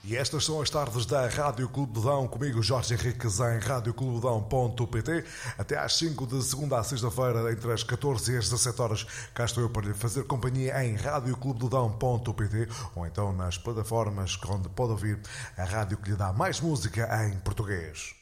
E estas são as tardes da Rádio Clube do Dão, comigo Jorge Henriques em radioclubedão.pt. Até às 5 de segunda a sexta-feira, entre as 14 e as 17 horas, cá estou eu para lhe fazer companhia em radioclubedão.pt ou então nas plataformas onde pode ouvir a rádio que lhe dá mais música em português.